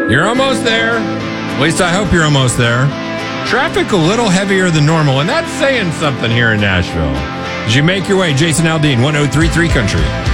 You're almost there. At least I hope you're almost there. Traffic a little heavier than normal, and that's saying something here in Nashville. As you make your way, Jason Aldean, 103.3 Country.